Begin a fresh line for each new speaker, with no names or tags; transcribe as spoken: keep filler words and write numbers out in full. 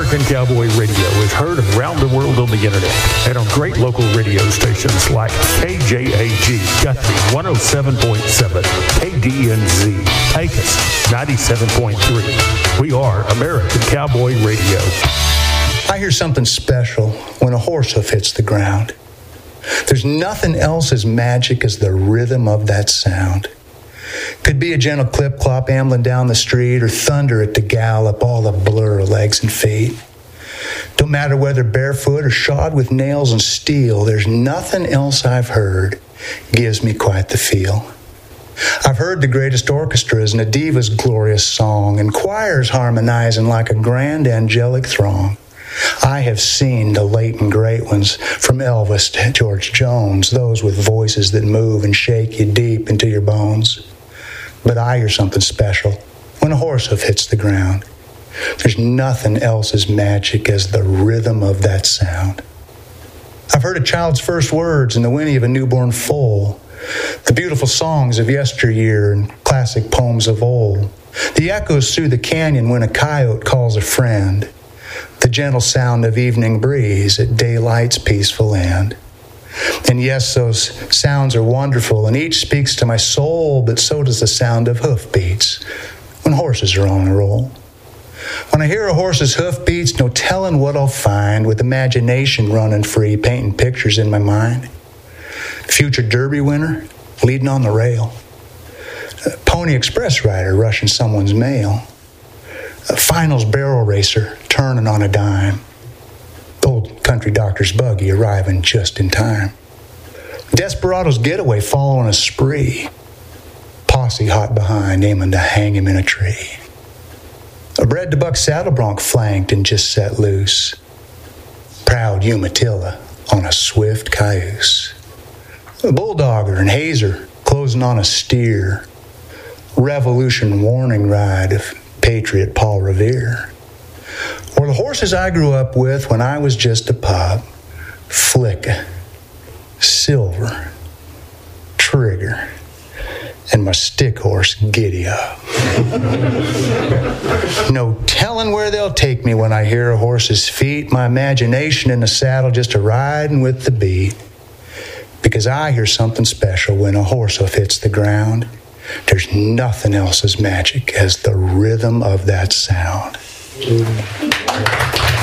American Cowboy Radio is heard around the world on the internet and on great local radio stations like K J A G, Guthrie one oh seven point seven, K D N Z, Pecos ninety-seven point three. We are American Cowboy Radio.
I hear something special when a horse hoof hits the ground. There's nothing else as magic as the rhythm of that sound. Could be a gentle clip-clop ambling down the street, or thunder at the gallop, all the blur of legs and feet. Don't matter whether barefoot or shod with nails and steel, there's nothing else I've heard gives me quite the feel. I've heard the greatest orchestras and a diva's glorious song, and choirs harmonizing like a grand angelic throng. I have seen the late and great ones, from Elvis to George Jones, those with voices that move and shake you deep into your bones. But I hear something special when a horse hoof hits the ground. There's nothing else as magic as the rhythm of that sound. I've heard a child's first words and the whinny of a newborn foal, the beautiful songs of yesteryear and classic poems of old, the echoes through the canyon when a coyote calls a friend, the gentle sound of evening breeze at daylight's peaceful end. And yes, those sounds are wonderful, and each speaks to my soul, but so does the sound of hoofbeats when horses are on a roll. When I hear a horse's hoofbeats, no telling what I'll find, with imagination running free, painting pictures in my mind. Future Derby winner leading on the rail. A Pony Express rider rushing someone's mail. A finals barrel racer turning on a dime. Old country doctor's buggy arriving just in time. Desperado's getaway following a spree. Posse hot behind, aiming to hang him in a tree. A bred-to-buck saddle bronc flanked and just set loose. Proud Umatilla on a swift cayuse. A bulldogger and hazer closing on a steer. Revolution warning ride of patriot Paul Revere. Or the horses I grew up with when I was just a pup. Flicka, Silver, Trigger, and my stick horse, Giddy Up. No telling where they'll take me when I hear a horse's feet. My imagination in the saddle just a riding with the beat. Because I hear something special when a horse hoof hits the ground. There's nothing else as magic as the rhythm of that sound.